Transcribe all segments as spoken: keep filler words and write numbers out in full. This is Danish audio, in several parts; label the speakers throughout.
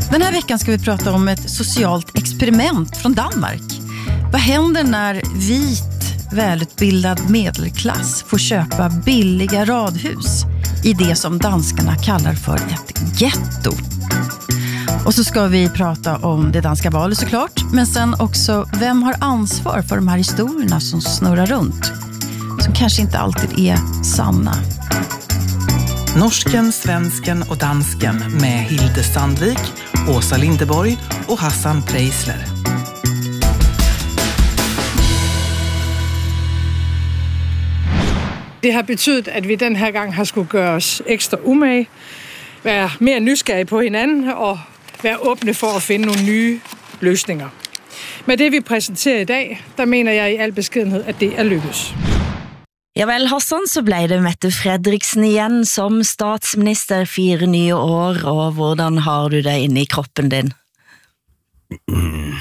Speaker 1: Den här veckan ska vi prata om ett socialt experiment från Danmark. Vad händer när vit, välutbildad medelklass får köpa billiga radhus i det som danskarna kallar för ett getto? Och så ska vi prata om det danska valet såklart, men sen också vem har ansvar för de här historierna som snurrar runt, som kanske inte alltid är sanna.
Speaker 2: Norsken, svensken och dansken med Hilde Sandvik, Åsa Lindeborg och Hassan Preisler.
Speaker 3: Det har betydet, at vi den her gang har skulle gøre os ekstra umage, være mere nysgerrige på hinanden og være åbne for at finde nogle nye løsninger. Med det, vi præsenterer i dag, der mener jeg i al beskedenhed, at det er lykkes.
Speaker 4: Ja vel, Hassan, så blev det Mette Frederiksen igen som statsminister fire nye år, og hvordan har du det inde i kroppen din?
Speaker 5: Mm.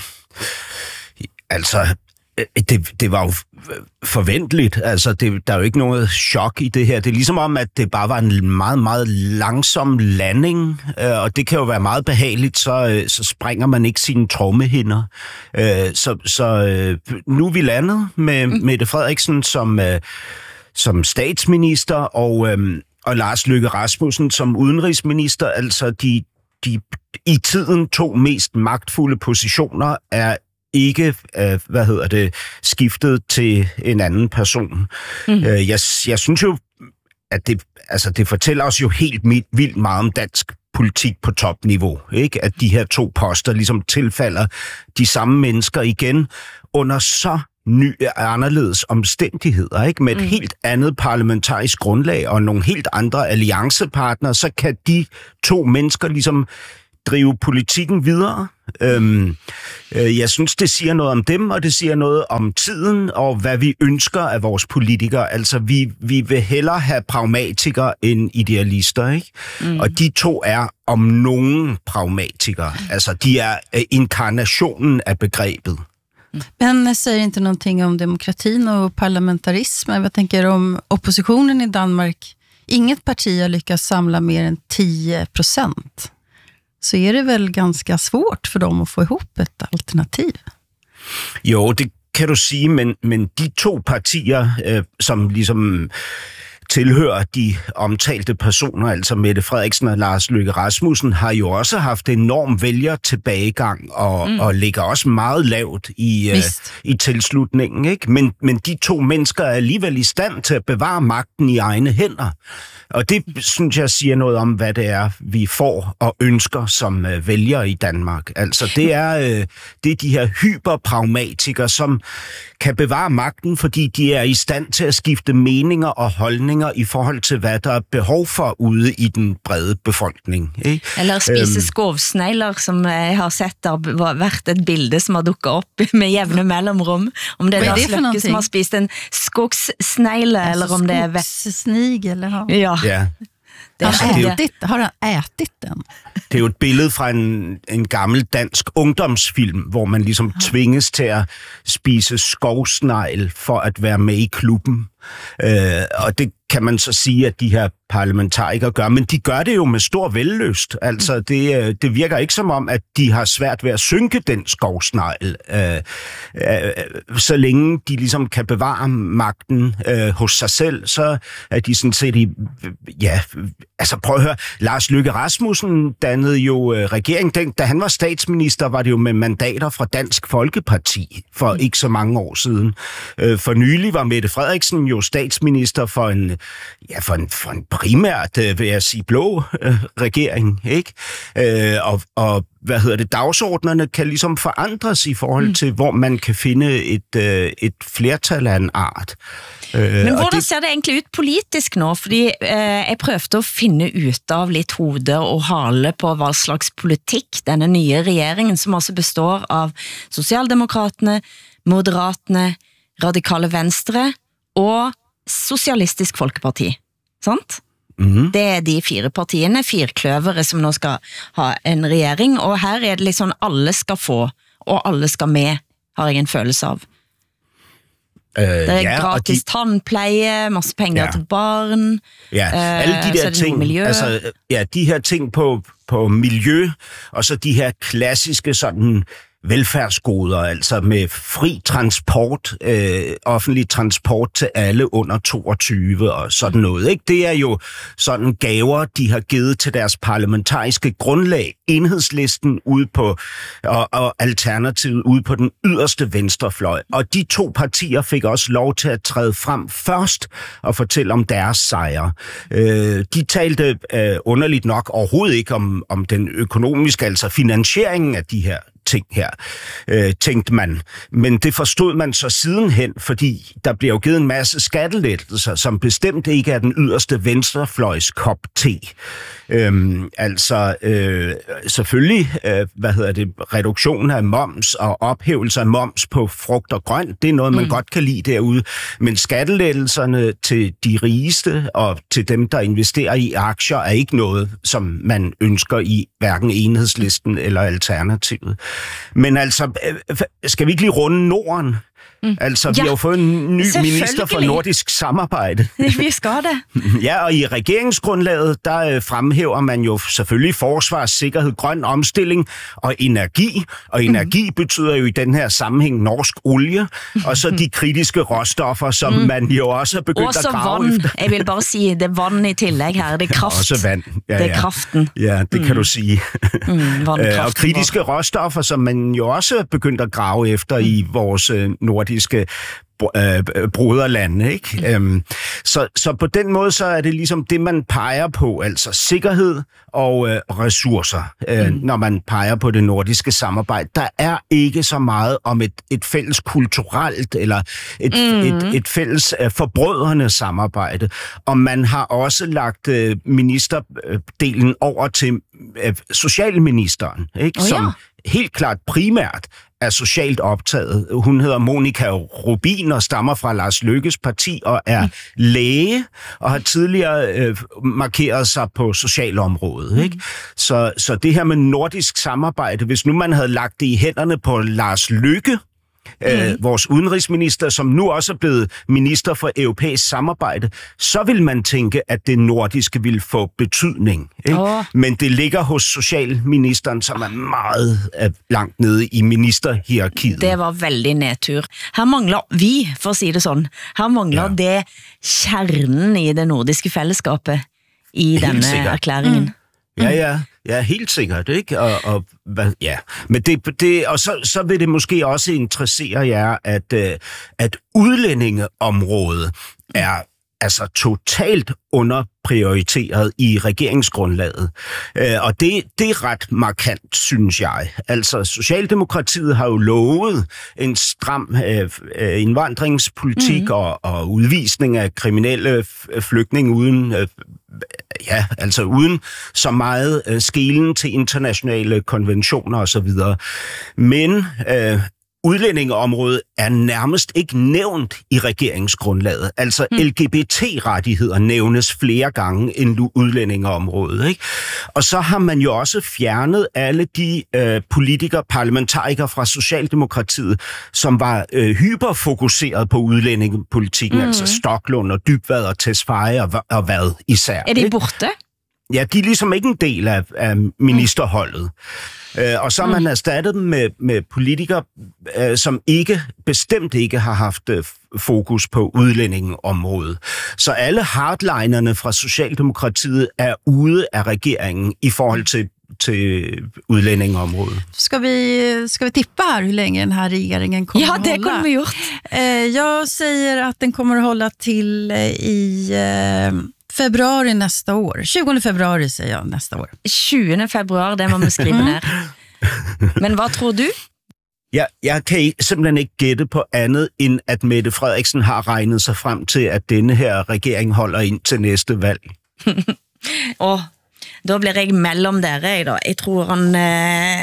Speaker 5: Altså, det, det var jo forventeligt. Altså, det, der er jo ikke noget chok i det her. Det er ligesom om, at det bare var en meget, meget langsom landing, øh, og det kan jo være meget behageligt, så, øh, så springer man ikke sine trommehinder. Øh, så så øh, nu er vi landet med mm. Mette Frederiksen som, øh, som statsminister, og, øh, og Lars Løkke Rasmussen som udenrigsminister. Altså, de, de i tiden to mest magtfulde positioner er ikke, øh, hvad hedder det, skiftet til en anden person. Mm. Øh, jeg, jeg synes jo, at det, altså det fortæller os jo helt vildt meget om dansk politik på topniveau, ikke? At de her to poster ligesom tilfalder de samme mennesker igen under så nye, anderledes omstændigheder, ikke? Med et mm. helt andet parlamentarisk grundlag og nogle helt andre alliancepartnere, så kan de to mennesker ligesom drive politikken videre. Øhm, øh, jeg synes, det siger noget om dem, og det siger noget om tiden, og hvad vi ønsker af vores politikere. Altså, vi, vi vil hellere have pragmatikere end idealister, ikke? Mm. Og de to er om nogen pragmatikere. Altså, de er øh, inkarnationen af begrebet.
Speaker 1: Men säger inte någonting om demokratin och parlamentarism. Jag tänker om oppositionen i Danmark. Inget parti har lyckats samla mer än tio procent. Så är det väl ganska svårt för dem att få ihop ett alternativ.
Speaker 5: Jo, det kan du sige, men, men de to partier, øh, som ligesom tilhører de omtalte personer, altså Mette Frederiksen og Lars Løkke Rasmussen, har jo også haft enorm vælgertilbagegang og, mm. og ligger også meget lavt i, øh, i tilslutningen, ikke? Men, men de to mennesker er alligevel i stand til at bevare magten i egne hænder. Og det, synes jeg, siger noget om, hvad det er, vi får og ønsker som øh, vælgere i Danmark. Altså, det er, øh, det er de her hyperpragmatikere, som kan bevare magten, fordi de er i stand til at skifte meninger og holdninger i forhold til, hvad der er behov for ude i den brede befolkning. Ikke?
Speaker 4: Eller spise um, skovsnegler, som jeg har sett har vært et bilde som har dukket op med jævne mellemrum. Om det er Lars Løkke som har spist en skogssnegle, altså, eller om det er...
Speaker 1: Skogssnigel, eller?
Speaker 4: Ja.
Speaker 5: Ja.
Speaker 1: Det har, han ætit, har han ætit den?
Speaker 5: Det er jo et billede fra en, en gammel dansk ungdomsfilm, hvor man ligesom ja. tvinges til at spise skovsnegl for at være med i klubben. Øh, og det kan man så sige, at de her parlamentarikere gør, men de gør det jo med stor vellyst. Altså, det, det virker ikke som om, at de har svært ved at synke den skovsnegl, øh, øh, så længe de ligesom kan bevare magten øh, hos sig selv, så er de sådan set i, ja, altså prøv at høre, Lars Løkke Rasmussen dannede jo øh, regering, den, da han var statsminister, var det jo med mandater fra Dansk Folkeparti for ikke så mange år siden. Øh, for nylig var Mette Frederiksen jo statsminister for en, ja, for en, for en primært, vil jeg sige, blå øh, regering, ikke? Øh, og, og hvad hedder det, dagsordnerne kan ligesom forandres i forhold mm. til, hvor man kan finde et, øh, et flertal af en art. Øh,
Speaker 4: Men hvordan
Speaker 5: det...
Speaker 4: ser det egentlig ut politisk nå? Fordi øh, jeg prøvde at finde ut av lidt hode og hale på hvad slags politik denne nye regeringen, som også består av Socialdemokraterne, Moderaterne, Radikale Venstre og Socialistisk Folkeparti. Sant?
Speaker 5: Mm-hmm.
Speaker 4: Det er de fire partiene, fire kløvere som nå skal ha en regering, og her er det liksom alle skal få, og alle skal med, har jeg en følelse av. Uh, det er ja, gratis de, tandpleje, masse penger ja. til barn.
Speaker 5: Ja, alle de der ting, altså, ja, de her ting på, på miljø, og så de her klassiske sådan velfærdsgoder, altså med fri transport, øh, offentlig transport til alle under toogtyve og sådan noget, ikke? Det er jo sådan gaver, de har givet til deres parlamentariske grundlag, Enhedslisten ude på, og, og Alternativet ude på den yderste venstrefløj. Og de to partier fik også lov til at træde frem først og fortælle om deres sejre. Øh, de talte øh, underligt nok overhovedet ikke om, om den økonomiske, altså finansieringen af de her ting her, øh, tænkte man. Men det forstod man så sidenhen, fordi der bliver jo givet en masse skattelettelser, som bestemt ikke er den yderste venstrefløjs kop te. Øhm, altså øh, selvfølgelig, øh, hvad hedder det, reduktion af moms og ophævelse af moms på frugt og grønt, det er noget, man mm. godt kan lide derude. Men skattelettelserne til de rigeste og til dem, der investerer i aktier, er ikke noget, som man ønsker i hverken Enhedslisten eller Alternativet. Men altså, skal vi ikke lige runde Norden? Mm. Altså, ja, vi har jo fået en ny minister for nordisk samarbejde.
Speaker 4: Vi skal det.
Speaker 5: Ja, og i regeringsgrundlaget, der fremhæver man jo selvfølgelig forsvar, sikkerhed, grøn omstilling og energi. Og energi mm. betyder jo i den her sammenhæng norsk olie, og så de kritiske råstoffer, som mm. man jo også er begyndt også at grave
Speaker 4: vand.
Speaker 5: efter.
Speaker 4: Jeg vil bare sige, det er vand i tillæg her, det er kraft.
Speaker 5: Også vand. Ja,
Speaker 4: det er
Speaker 5: ja.
Speaker 4: kraften.
Speaker 5: Ja, det mm. kan du sige.
Speaker 4: Mm,
Speaker 5: og kritiske råstoffer, som man jo også er begyndt at grave efter mm. i vores øh, nordiske broderlande, ikke? Øhm, så, så på den måde, så er det ligesom det, man peger på, altså sikkerhed og øh, ressourcer, øh, mm. når man peger på det nordiske samarbejde. Der er ikke så meget om et, et fælles kulturelt eller et, mm. et, et fælles øh, forbrødrende samarbejde, og man har også lagt øh, ministerdelen over til øh, socialministeren, ikke? Oh, ja. Som helt klart primært er socialt optaget. Hun hedder Monika Rubin og stammer fra Lars Løkkes parti og er mm. læge og har tidligere øh, markeret sig på socialområdet. Ikke? Mm. Så, så det her med nordisk samarbejde, hvis nu man havde lagt det i hænderne på Lars Løkke, Øh, mm. vores udenrigsminister, som nu også er blevet minister for europæisk samarbejde, så vil man tænke, at det nordiske vil få betydning. Ikke? Oh. Men det ligger hos socialministeren, som er meget øh, langt nede i ministerhierarkiet.
Speaker 4: Det var veldig nedtur. Her mangler vi, for at sige det sådan, her mangler ja. det kjernen i det nordiske fællesskabet i helt denne sikkert. Erklæringen. Mm.
Speaker 5: Ja, ja, ja, helt sikkert, ikke? Og, og hvad, ja, men det, det og så, så vil det måske også interessere jer, at at udlændingeområdet er altså totalt underprioriteret i regeringsgrundlaget. Og det, det er ret markant, synes jeg. Altså, Socialdemokratiet har jo lovet en stram øh, indvandringspolitik mm. og, og udvisning af kriminelle flygtninge uden øh, ja, altså uden så meget øh, skelen til internationale konventioner osv. Men øh, udlændingeområdet er nærmest ikke nævnt i regeringsgrundlaget. Altså mm. L G B T-rettigheder nævnes flere gange end udlændingeområdet. Ikke? Og så har man jo også fjernet alle de øh, politikere, parlamentarikere fra Socialdemokratiet, som var øh, hyperfokuseret på udlændingepolitikken, mm. altså Stoklund og Dybvad og Tesfaye og, og hvad især.
Speaker 4: Er de borte?
Speaker 5: Ja, de er ligesom ikke en del af, af ministerholdet. Mm. Øh, og så har man erstattet dem med, med politikere, øh, som ikke bestemt ikke har haft øh, fokus på udlændingeområdet. Så alle hardlinerne fra Socialdemokratiet er ude af regeringen i forhold til til udlændingeområdet.
Speaker 1: Ska vi, ska vi tippa här hur länge den här regeringen kommer
Speaker 4: ja,
Speaker 1: att hålla?
Speaker 4: Ja, det kommer vi gjort.
Speaker 1: Eh, jag säger att den kommer att hålla till eh, i eh, februari nästa år. tjugonde februari säger jag nästa år.
Speaker 4: tjugonde februari, det må man skrive ner. Men hvad tror du?
Speaker 5: Ja, jeg kan ikke, simpelthen ikke gætte på andet, end at Mette Frederiksen har regnet sig frem til, at denne her regering holder ind til næste valg.
Speaker 4: Åh, da blir jeg mellom dere, da. Jeg tror han... Eh...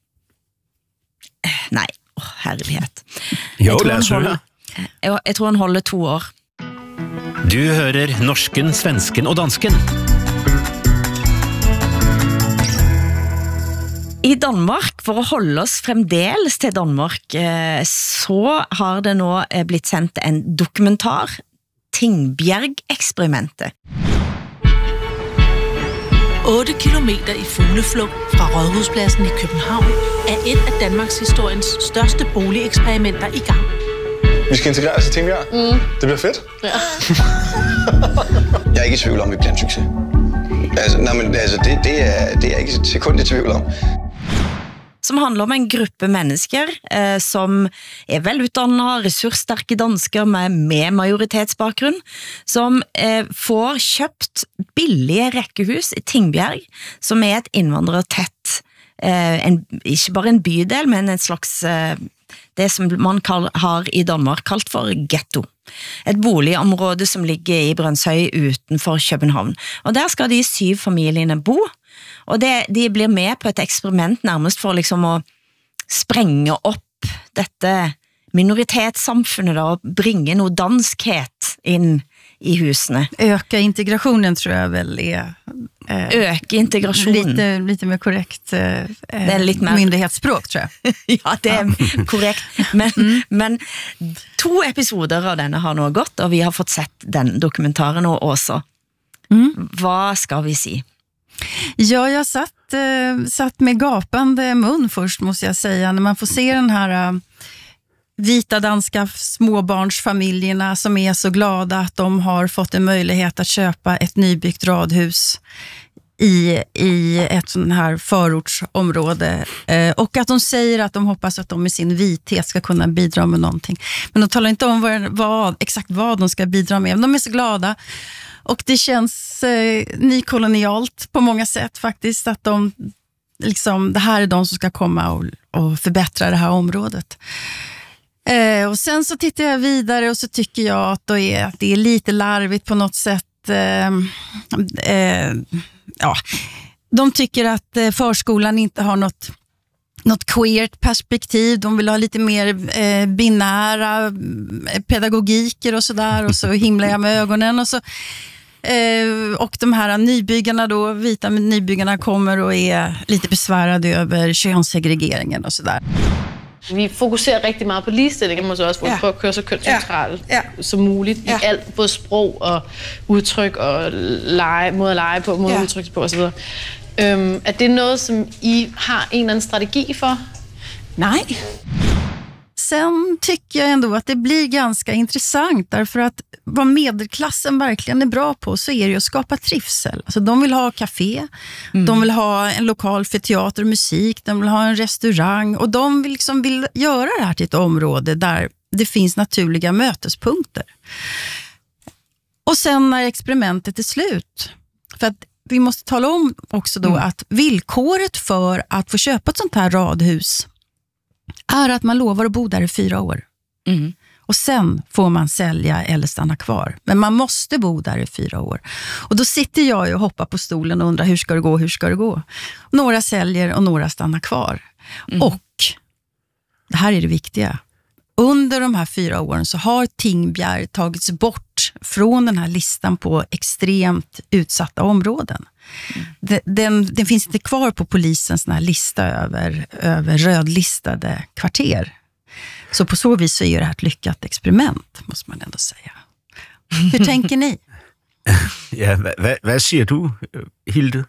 Speaker 4: Nej, oh, herlighet.
Speaker 5: Jo, lad os høre.
Speaker 4: Jeg, jeg tror han holder to år.
Speaker 6: Du hører norsken, svensken og dansken.
Speaker 4: I Danmark, for å holde oss fremdeles til Danmark, så har det nå blitt sendt en dokumentar, Tingbjerg-eksperimentet.
Speaker 7: otte kilometer i fugleflugt fra Rådhuspladsen i København er et af Danmarks historiens største boligeksperimenter i gang.
Speaker 8: Vi skal integrere os i Tingbjerg. Mm. Det bliver fedt.
Speaker 7: Ja.
Speaker 8: Jeg er ikke i tvivl om, at vi bliver en succes. Altså, nej, men, altså det, det, er, det er jeg ikke et sekund i tvivl om.
Speaker 4: Som handler om en gruppe mennesker eh, som er velutdannet, ressurssterke dansker med, med majoritetsbakgrunn, som eh, får kjøpt billige rekkehus i Tingbjerg, som er et innvandrertett, eh, en, ikke bare en bydel, men en slags, eh, det som man kall, har i Danmark kalt for ghetto. Et boligområde som ligger i Brønshøj utenfor København. Og der skal de syv familiene bo, og det, de blir med på et eksperiment nærmest for liksom å sprenge opp dette minoritetssamfunnet da, og bringe noe danskhet inn i husene.
Speaker 1: Öka integrationen tror jag väl är eh,
Speaker 4: Öka integration.
Speaker 1: Lite, lite mer korrekt eh, det är lite mer myndighetsspråk tror jag.
Speaker 4: Ja, det är korrekt. Men, mm. men to episoder av denne har nå gått, og vi har fått sett den dokumentaren og også. Mm. Vad ska vi si?
Speaker 1: Ja, jag satt, eh, satt med gapande mun först måste jag säga, när man får se den här eh, vita danska småbarnsfamiljerna som är så glada att de har fått en möjlighet att köpa ett nybyggt radhus i, i ett sån här förortsområde eh, och att de säger att de hoppas att de med sin vithet ska kunna bidra med någonting. Men de talar inte om vad, vad, exakt vad de ska bidra med. Men de är så glada. Och det känns eh, nykolonialt på många sätt faktiskt, att de liksom, det här är de som ska komma och, och förbättra det här området. Eh, och sen så tittar jag vidare och så tycker jag att, då är, att det är lite larvigt på något sätt. Eh, eh, ja, de tycker att eh, förskolan inte har något något queert perspektiv, de vill ha lite mer eh, binära pedagogiker och sådär, och så himlar jag med ögonen och så eh, och de här nybyggarna då, vita nybyggarna kommer och är lite besvärade över könssegregeringen och sådär.
Speaker 9: Vi fokuserer rigtig meget på ligestilling, måske også ja. Prøve at køre så kønsneutralt ja. Ja. som muligt ja. I alt, både sprog og udtryk og lege, måde at lege på, måde ja. At udtrykke på osv. Øhm, er det noget, som I har en eller anden strategi för?
Speaker 1: Nej. Sen tycker jag ändå att det blir ganska intressant, därför att vad medelklassen verkligen är bra på så är det att skapa trivsel. Alltså de vill ha café, mm. de vill ha en lokal för teater och musik, de vill ha en restaurang och de vill, liksom vill göra det här till ett område där det finns naturliga mötespunkter. Och sen när experimentet är slut, för att vi måste tala om också då mm. att villkoret för att få köpa ett sånt här radhus är att man lovar att bo där i fyra år. Mm. Och sen får man sälja eller stanna kvar. Men man måste bo där i fyra år. Och då sitter jag och hoppar på stolen och undrar hur ska det gå, hur ska det gå? Några säljer och några stannar kvar. Mm. Och det här är det viktiga. Under de här fyra åren så har Tingbjerg tagits bort från den här listan på extremt utsatta områden. Mm. Den, den, den finns inte kvar på polisens sån här lista över, över rödlistade kvarter. Så på så vis så är det här ett lyckat experiment, måste man ändå säga. Hur tänker ni?
Speaker 5: Ja, vad, vad säger du, Hilde?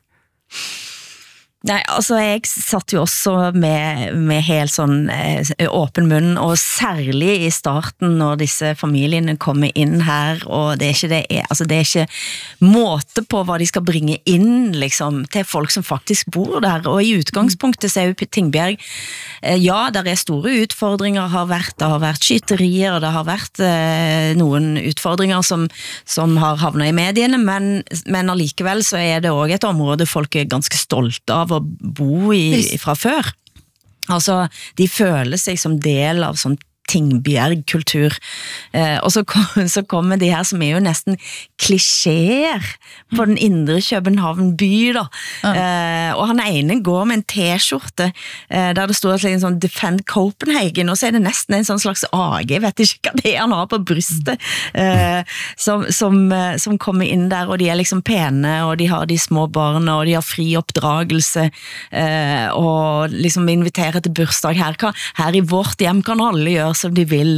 Speaker 4: Nei, altså jeg satt jo også med, med helt sånn eh, åpen munn, og særlig i starten når disse familiene kommer inn her, og det er ikke, det, altså det er ikke måte på hva de skal bringe inn liksom, til folk som faktisk bor der, og i utgangspunktet så er jo Tingbjerg, eh, ja, der er store utfordringer, har vært, det har vært skyterier, og det har vært eh, noen utfordringer som, som har havnet i mediene, men, men allikevel så er det også et område folk er ganske stolte av å bo i fra før. Altså, de føler seg som del av sånn Tingbjerg-kultur. Eh, og så, kom, så kommer de her som er jo nesten klisjeer på den indre København by da. Ja. Eh, og han ene går med en t-skjorte eh, der det står at, liksom, sånn Defend Copenhagen, og så er det nesten en sånn slags A G, jeg vet ikke hva det er han har på brystet, eh, som, som, eh, som kommer inn der, og de er liksom pene, og de har de små barna, og de har fri oppdragelse, eh, og liksom inviterer til bursdag her, her i vårt hjem kan alle gjøre som de vil.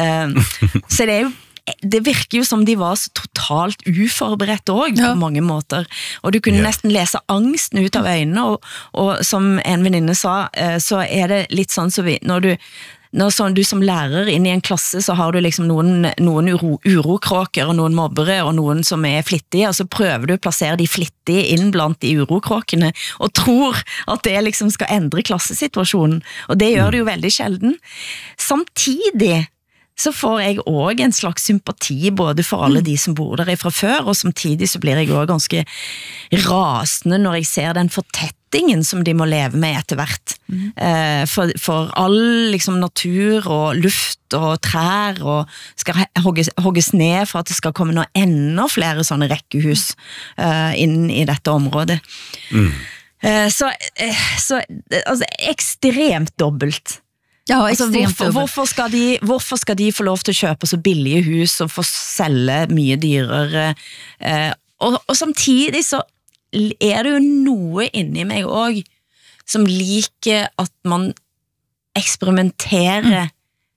Speaker 4: Så det er jo det virker jo som de var så totalt uforberedt også, ja. På mange måter. Og du kunne yeah. nesten lese angsten ut av øynene, og, og som en venninne sa, så er det litt sånn så vi, når du Når sånn, du som lærer inn i en klasse, så har du liksom noen, noen uro, urokråker og noen mobbere og noen som er flittige, og så prøver du å plassere de flittige inn blant de urokråkene og tror at det liksom skal endre klassesituasjonen, og det gjør det jo veldig sjelden. Samtidig så får jeg også en slags sympati både for alle de som bor der fra før, og samtidig så blir jeg også ganske rasende når jeg ser den fortettingen som de må leve med etter hvert. Mm. Eh, for, for all liksom, natur og luft og trær og skal hogges, hogges ned for at det skal komme noe enda flere sånne rekkehus eh, inn i dette området. Mm. Eh, så eh, så altså, ekstremt dobbelt. Ja, altså, hvorfor, hvorfor, skal de, hvorfor skal de få lov til å kjøpe så billige hus og få selge mye dyrere? Eh, og, og samtidig så er det jo noe inni meg også som liker at man eksperimenterer mm.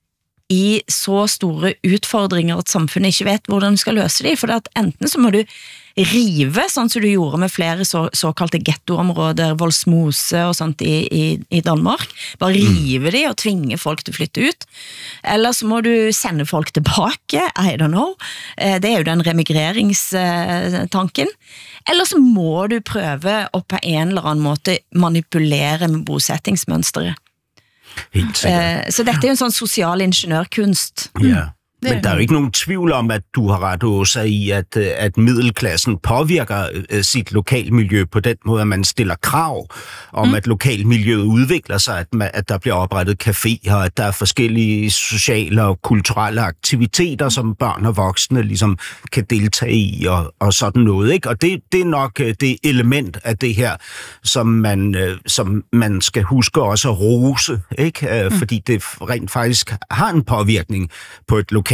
Speaker 4: i så store utfordringer at samfunnet ikke vet hvordan du skal løse dem, for at enten så må du rive, sånn som du gjorde med flere så, såkalte ghettoområder, Voldsmose og sånt i, i, i Danmark, bare rive de og tvinge folk til å flytte ut, eller så må du sende folk tilbake, I don't know, det er jo den remigreringstanken, eller så må du prøve å på en eller annen måte manipulere med bosettingsmønstret.
Speaker 5: Helt sikkert.
Speaker 4: Så dette er jo en sånn sosial ingeniørkunst.
Speaker 5: Ja. Men der er jo ikke nogen tvivl om, at du har ret, Åsa, i, at, at middelklassen påvirker uh, sit lokalmiljø på den måde, at man stiller krav om, mm. at lokalmiljøet udvikler sig, at, man, at der bliver oprettet caféer, at der er forskellige sociale og kulturelle aktiviteter, som børn og voksne ligesom kan deltage i, og, og sådan noget, ikke? Og det, det er nok uh, det element af det her, som man, uh, som man skal huske også at rose, ikke? Uh, mm. Fordi det rent faktisk har en påvirkning på et lokalt